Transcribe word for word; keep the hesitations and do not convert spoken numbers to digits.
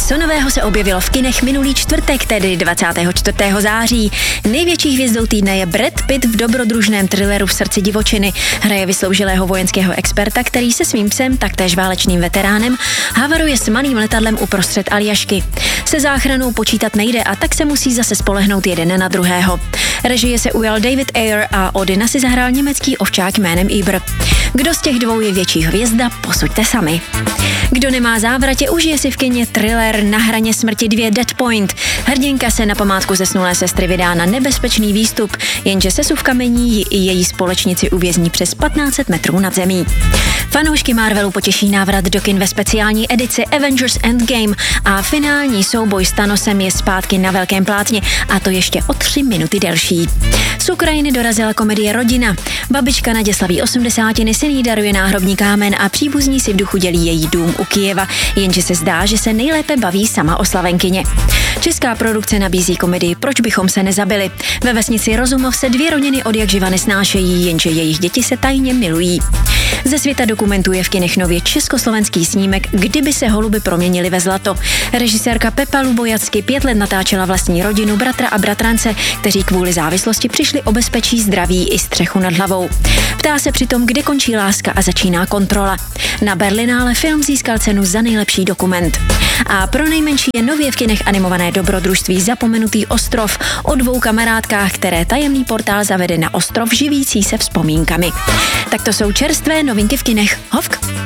Co nového se objevilo v kinech minulý čtvrtek, tedy dvacátého čtvrtého září. Největší hvězdou týdne je Brad Pitt v dobrodružném thrilleru V srdci divočiny. Hraje vysloužilého vojenského experta, který se svým psem, taktéž válečným veteránem, havaruje s malým letadlem uprostřed Aljašky. Se záchranou počítat nejde a tak se musí zase spolehnout jeden na druhého. Režie se ujal David Ayer a Odina si zahrál německý ovčák jménem Iber. Kdo z těch dvou je větší hvězda, posuďte sami. Kdo nemá závratě, užije si v kině thriller Na hraně smrti dva Dead Point. Hrdinka se na památku zesnulé sestry vydá na nebezpečný výstup, jenže sesuv kamení ji i její společnici uvězní přes patnáct set metrů nad zemí. Fanoušky Marvelu potěší návrat do kin ve speciální edici Avengers Endgame a finální souboj s Thanosem je zpátky na velkém plátně, a to ještě o tři minuty delší. Z Ukrajiny dorazila komedie Rodina. Babička Nadě slaví osmdesátiny, syn jí daruje náhrobní kámen a příbuzní si v duchu dělí její dům u Kyjeva, jenže se zdá, že se nejlépe baví sama oslavenkyně. Česká produkce nabízí komedii Proč bychom se nezabili. Ve vesnici Rozumov se dvě rodiny odjakživa nesnášejí, jenže jejich děti se tajně milují. Ze světa dokumentuje v kinech nově československý snímek Kdyby se holuby proměnily ve zlato. Režisérka Pepa Lubojacky pět let natáčela vlastní rodinu, bratra a bratrance, kteří kvůli závislosti přišli o bezpečí, zdraví i střechu nad hlavou. Ptá se přitom, kde končí láska a začíná kontrola. Na Berlinále film získal cenu za nejlepší dokument. A pro nejmenší je nově v kinech animované dobrodružství Zapomenutý ostrov o dvou kamarádkách, které tajemný portál zavede na ostrov živící se vzpomínkami. Tak to jsou čerstvé novinky v kinech. Hovk!